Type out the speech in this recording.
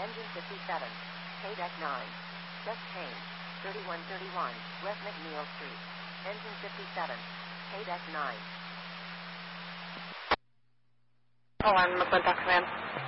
Engine 57. KDEC 9. Just change. 3131 West McNeil Street. Engine 57. KDEC 9. Oh, I'm McClintock Command.